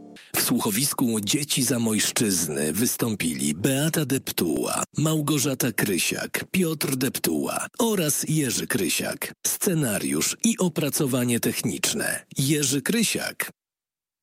W słuchowisku Dzieci Zamojszczyzny wystąpili Beata Deptuła, Małgorzata Krysiak, Piotr Deptuła oraz Jerzy Krysiak. Scenariusz i opracowanie techniczne Jerzy Krysiak.